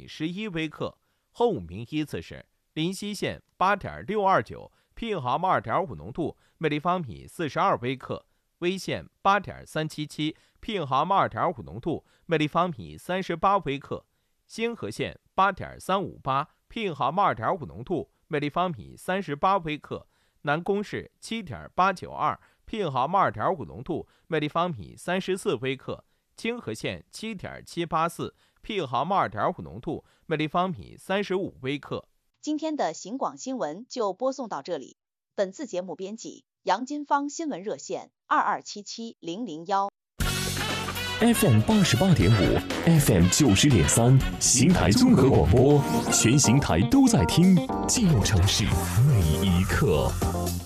11微克，后五名依次是临溪县8.629，姘好姆2.5浓度，每立方米42微克；威县8.377，姘好姆2.5浓度，每立方米38微克；兴和县8.358，姘好姆2.5浓度，每立方米38微克；南宫市7.892，姘好姆2.5浓度，每立方米34微克；清河县7.784，姘好姆2.5浓度，每立方米35微克。 今天的刑广新闻就播送到这里。本次节目编辑杨金芳，新闻热线2277-001。 FM 88.5 ，FM 90.3，邢台综合广播，全邢台都在听，记录城市每一刻。